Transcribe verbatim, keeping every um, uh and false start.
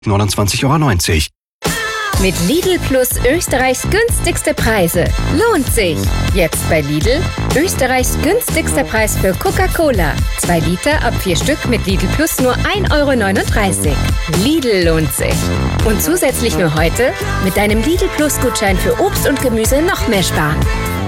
neunundzwanzig Euro neunzig. Mit Lidl Plus Österreichs günstigste Preise. Lohnt sich! Jetzt bei Lidl Österreichs günstigster Preis für Coca-Cola. Zwei Liter ab vier Stück mit Lidl Plus nur ein Euro neununddreißig. Lidl lohnt sich. Und zusätzlich nur heute mit deinem Lidl Plus Gutschein für Obst und Gemüse noch mehr sparen.